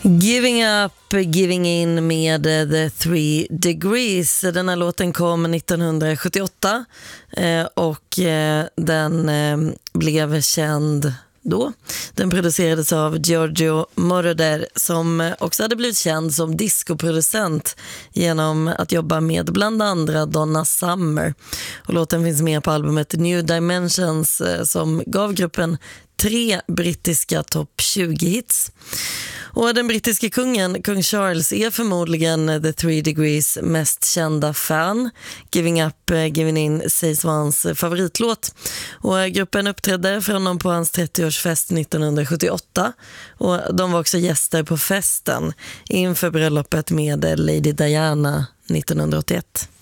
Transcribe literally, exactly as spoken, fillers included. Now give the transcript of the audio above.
Giving Up, Giving In med The Three Degrees. Den här låten kom nittonhundrasjuttioåtta eh, och eh, den eh, blev känd då. Den producerades av Giorgio Moroder som också hade blivit känd som discoproducent genom att jobba med bland andra Donna Summer. Och låten finns med på albumet New Dimensions eh, som gav gruppen tre brittiska topp tjugo-hits. Och den brittiska kungen, kung Charles, är förmodligen The Three Degrees mest kända fan. Giving Up, Giving In sägs vara hans favoritlåt. Och gruppen uppträdde för honom på hans trettioårsfest nittonhundrasjuttioåtta. Och de var också gäster på festen inför bröllopet med Lady Diana nittonhundraåttioett.